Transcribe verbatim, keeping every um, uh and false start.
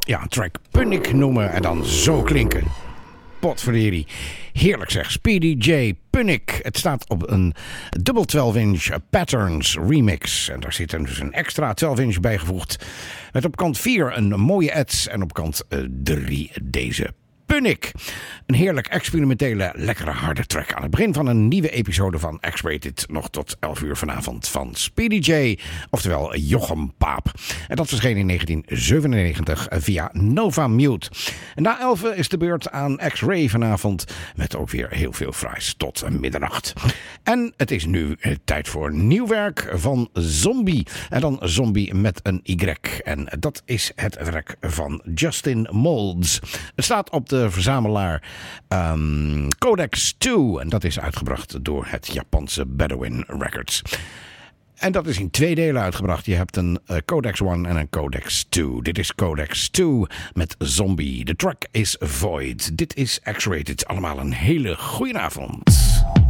Ja, een track Punnik noemen en dan zo klinken. Potverdorie. Heerlijk zeg. Speedy J. Punnik. Het staat op een dubbel twaalf inch Patterns remix. En daar zit er dus een extra twaalf inch bijgevoegd. Met op kant vier een mooie ads en op kant drie deze Punnik. Een heerlijk experimentele, lekkere harde track aan het begin van een nieuwe episode van X-Rated. Nog tot elf uur vanavond van Speedy J, oftewel Jochem Paap. En dat verscheen in negentien zevenennegentig via Nova Mute. En na elf is de beurt aan X-Ray vanavond met ook weer heel veel fraais tot middernacht. En het is nu tijd voor nieuw werk van Zombie. En dan Zombie met een Y. En dat is het werk van Justin Molds. Het staat op de De verzamelaar um, Codex twee. En dat is uitgebracht door het Japanse Bedouin Records. En dat is in twee delen uitgebracht. Je hebt een uh, Codex één en een Codex twee. Dit is Codex twee met Zombie. De track is Void. Dit is X-Rated. Allemaal een hele goede avond.